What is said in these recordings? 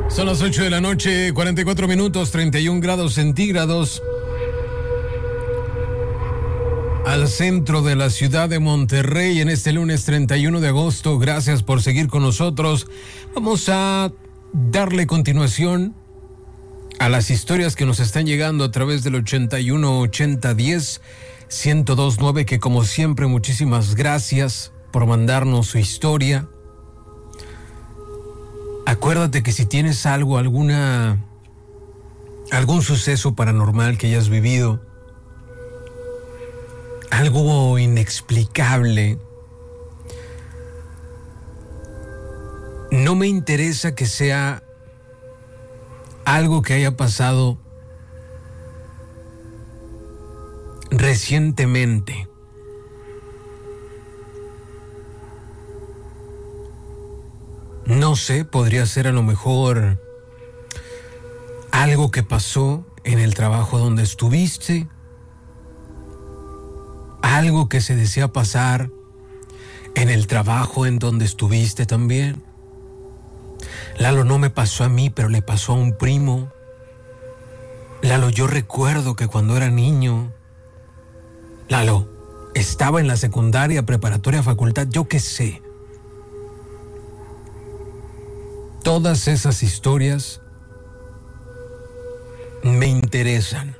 Son las 8 de la noche, 44 minutos, 31 grados centígrados. Al centro de la ciudad de Monterrey en este lunes 31 de agosto. Gracias por seguir con nosotros. Vamos a darle continuación a las historias que nos están llegando a través del 81 80 10 1029, que como siempre muchísimas gracias por mandarnos su historia. Acuérdate que si tienes algún suceso paranormal que hayas vivido, algo inexplicable, no me interesa que sea algo que haya pasado recientemente. No sé, podría ser a lo mejor algo que pasó en el trabajo donde estuviste, algo que se desea pasar en el trabajo en donde estuviste también. Lalo, no me pasó a mí, pero le pasó a un primo. Lalo, yo recuerdo que cuando era niño, Lalo, estaba en la secundaria, preparatoria, facultad, yo qué sé. Todas esas historias me interesan.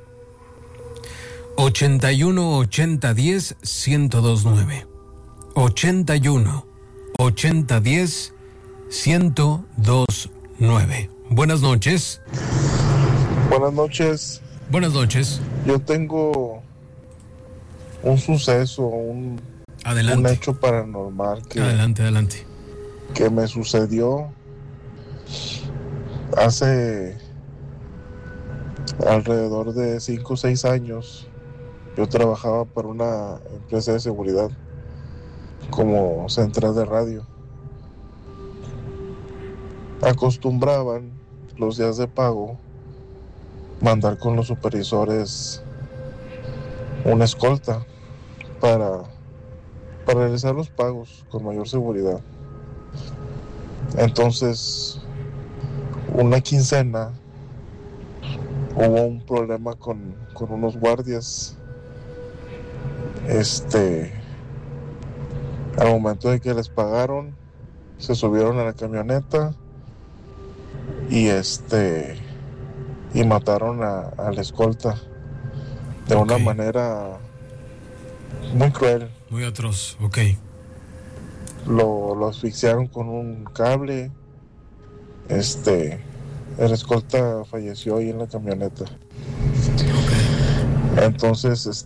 81 80 10 1029. 81 80 10 1029. Buenas noches. Buenas noches. Buenas noches. Yo tengo un suceso, un hecho paranormal Adelante. que me sucedió hace alrededor de 5 o 6 años. Yo trabajaba para una empresa de seguridad como central de radio. Acostumbraban los días de pago mandar con los supervisores una escolta para realizar los pagos con mayor seguridad. Entonces, una quincena hubo un problema con unos guardias. Al momento de que les pagaron, se subieron a la camioneta y mataron a la escolta de una manera muy cruel. Muy atroz, ok. Lo asfixiaron con un cable. El escolta falleció ahí en la camioneta. Okay. Entonces,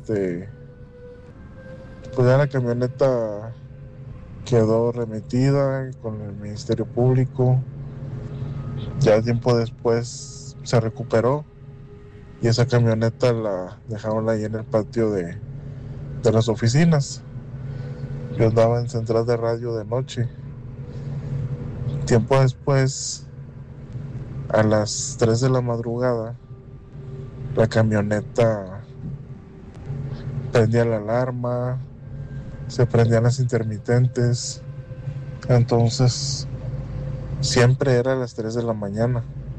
pues ya la camioneta quedó remitida con el Ministerio Público. Ya tiempo después se recuperó y esa camioneta la dejaron ahí en el patio de las oficinas. Yo andaba en central de radio de noche. Tiempo después, a las 3 de la madrugada, la camioneta prendía la alarma, se prendían las intermitentes. Entonces, siempre era a las 3 de la mañana.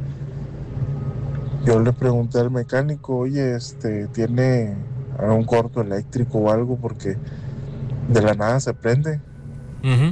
Yo le pregunté al mecánico, oye, ¿tiene algún corto eléctrico o algo? Porque de la nada se prende. Uh-huh.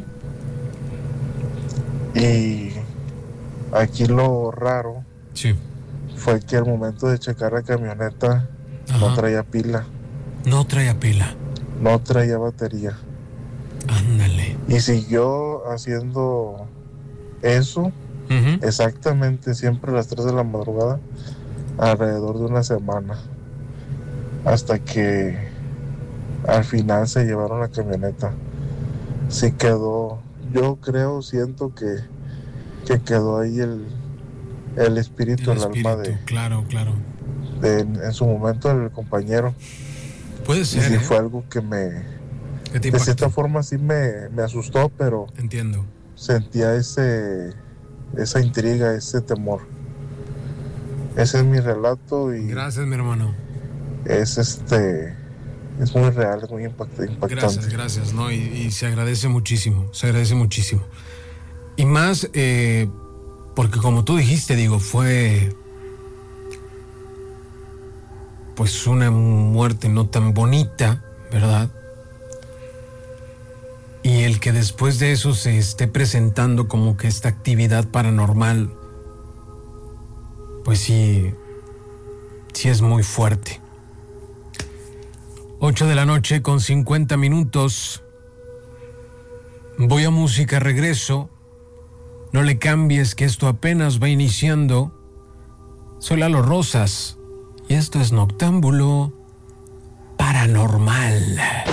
Y aquí lo raro fue que al momento de checar la camioneta, no traía pila. No traía pila. No traía batería. Ándale. Y siguió haciendo eso, exactamente siempre a las 3 de la madrugada, alrededor de una semana, hasta que al final se llevaron la camioneta. Sí quedó, yo creo, siento que quedó ahí el espíritu, el alma de... Claro. En su momento el compañero. Puede ser, y sí, fue algo que de cierta forma sí me asustó, pero... Entiendo. Sentía esa intriga, ese temor. Ese es mi relato y... Gracias, mi hermano. Es muy real, es muy impactante. Gracias, ¿no? Y se agradece muchísimo. Y más Porque como tú dijiste, digo, fue pues una muerte no tan bonita, ¿verdad? Y el que después de eso se esté presentando como que esta actividad paranormal, pues sí es muy fuerte. 8:50 p.m. Voy a música, regreso. No le cambies, que esto apenas va iniciando. Soy Lalo Rosas y esto es Noctámbulo Paranormal.